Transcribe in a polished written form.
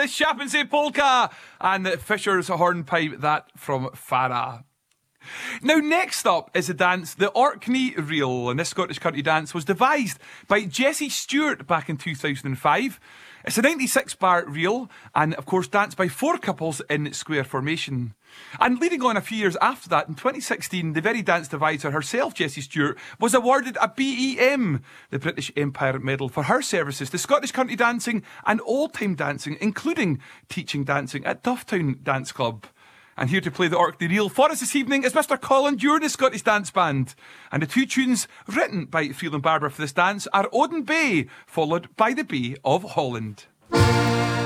the Shapinsay Polka, and the Fisher's Hornpipe, that from Farah. Now, next up is the dance, the Orkney Reel, and this Scottish country dance was devised by Jessie Stewart back in 2005. It's a 96-bar reel, and of course danced by 4 couples in square formation. And leading on a few years after that, in 2016, the very dance deviser herself, Jessie Stewart, was awarded a BEM, the British Empire Medal, for her services to Scottish country dancing and old-time dancing, including teaching dancing at Dufftown Dance Club. And here to play the Orkney Reel for us this evening is Mr. Colin Dure, the Scottish Dance Band. And the 2 tunes written by Freeland Barber for this dance are Odin Bay, followed by the Bay of Holland.